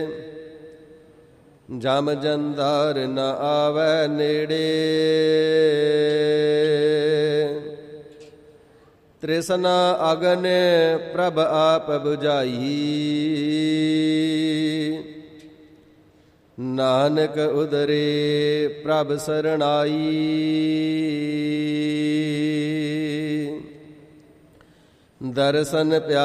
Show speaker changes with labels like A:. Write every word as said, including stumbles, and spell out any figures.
A: ਜਮ ਜੰਧਾਰ ਨ ਆਵੈ ਨੇੜੇ। ਤ੍ਰਿਸ਼ਨਾ ਅਗਨ ਪ੍ਰਭ ਆਪ ਬੁਝਾਈ। ਨਾਨਕ ਉਦਰੇ ਪ੍ਰਭ ਸਰਣਾਈ। ਦਰਸ਼ਨ ਪਿਆ